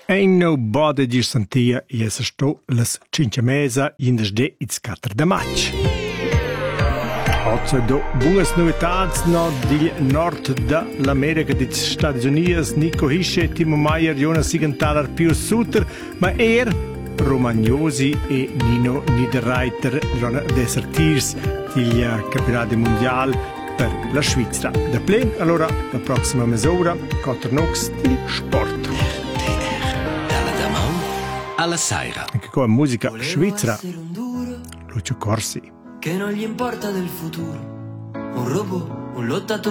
Ein nobody dir sentia e essa sto las 5 mesa in desde it's 4 de maig. Oggi do buonas novitats no di nord dell'America degli Stati Uniti, Nico Hische, Timo Maier, Jonas Sigenthaler, Pius Suter, ma Romagnosi e Nino Niederreiter sono desertirs del campionato mondiale per la Svizzera. Da plen, allora, la prossima mezz'ora, Coternox di sport. Dalla Damau alla Saira. Anche con musica svizzera, Lucio Corsi. Che non gli importa del futuro, un robot, un lottatore.